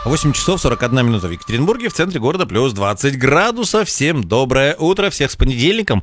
8 часов 41 минута в Екатеринбурге, в центре города плюс 20 градусов. Всем доброе утро, всех с понедельником.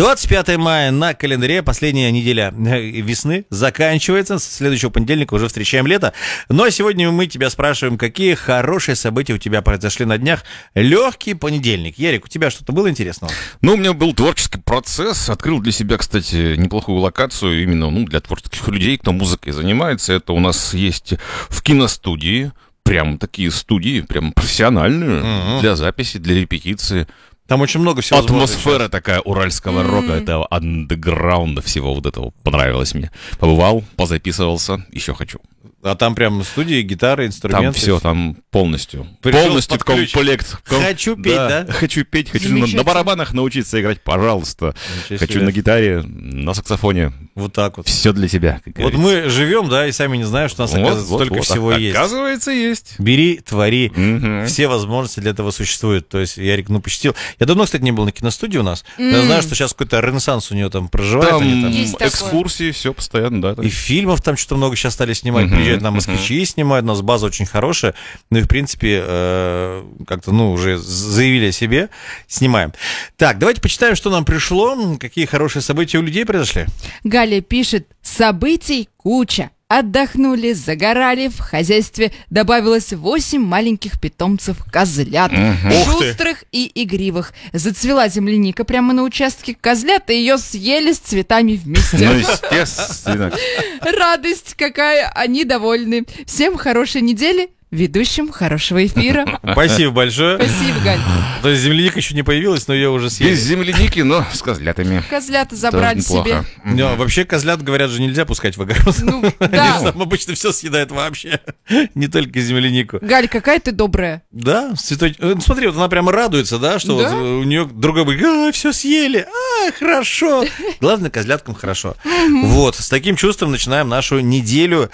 25 мая на календаре, последняя неделя весны заканчивается. С следующего понедельника уже встречаем лето. Ну а сегодня мы тебя спрашиваем, какие хорошие события у тебя произошли на днях. Легкий понедельник. Ярик, у тебя что-то было интересного? Ну, у меня был творческий процесс. Открыл для себя, кстати, неплохую локацию именно для творческих людей, кто музыкой занимается. Это у нас есть в киностудии. Прям такие студии, прям профессиональные, для записи, для репетиции. Там очень много всего. Атмосфера такая уральского рока, этого андеграунда всего вот этого понравилось мне. Побывал, позаписывался, еще хочу. А там прям студии, гитары, инструменты? Там все, там полностью. Пришел полностью комплект. Хочу петь, да? Хочу петь, хочу на барабанах научиться играть, пожалуйста. Хочу на гитаре, на саксофоне. Вот так вот. Все для тебя. Вот мы живем, да, и сами не знаем, что у нас, оказывается, столько всего есть. Оказывается, есть. Бери, твори. Все возможности для этого существуют. То есть Ярик, посетил. Я давно, кстати, не был на киностудии у нас. Я знаю, что сейчас какой-то ренессанс у нее там проживает. Там экскурсии, все постоянно, да. И фильмов там что-то много сейчас стали снимать. Приезжают нам москвичи, снимают. У нас база очень хорошая. Ну и, в принципе, как-то, уже заявили о себе. Снимаем. Так, давайте почитаем, что нам пришло. Какие хорошие события у людей произошли. Галя пишет: событий куча. Отдохнули, загорали, в хозяйстве добавилось 8 маленьких питомцев козлят, шустрых и игривых. Зацвела земляника прямо на участке козлят, и ее съели с цветами вместе. Ну, естественно. Радость какая, они довольны. Всем хорошей недели. Ведущим хорошего эфира. Спасибо большое. Спасибо, Галь. То есть земляника еще не появилась, но ее уже съели. Без земляники, но с козлятами. Козлята забрали себе. Но вообще козлят, говорят же, нельзя пускать в огород. Да. Они там обычно все съедают вообще, не только землянику. Галь, какая ты добрая. Да, смотри, вот она прямо радуется, да, что Да? вот у нее другой говорит: все съели, хорошо. Главное, козляткам хорошо. Вот, с таким чувством начинаем нашу неделю.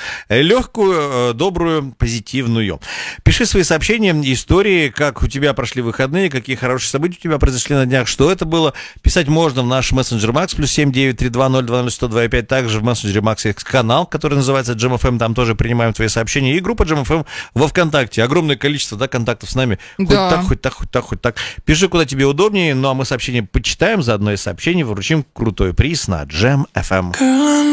Легкую, добрую, позитивную. Пиши свои сообщения, истории, как у тебя прошли выходные, какие хорошие события у тебя произошли на днях, что это было. Писать можно в наш мессенджер Макс, +7 932 020 125. Также в мессенджере Макс есть канал, который называется Jam FM, там тоже принимаем твои сообщения. И группа Jam FM во ВКонтакте. Огромное количество, контактов с нами. Хоть так. Пиши, куда тебе удобнее. Ну, а мы сообщения почитаем, заодно и сообщение вручим крутой приз на Jam FM.